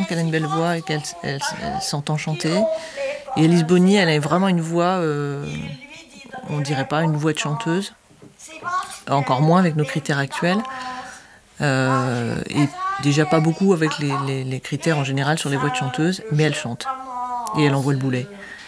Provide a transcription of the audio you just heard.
sent qu'elle a une belle voix et qu'elle s'entend chanter. Et Élise Bonny, elle a vraiment une voix, on dirait pas une voix de chanteuse, encore moins avec nos critères actuels. Et déjà pas beaucoup avec les critères en général sur les voix de chanteuses, mais elle chante. Et elle envoie le boulet.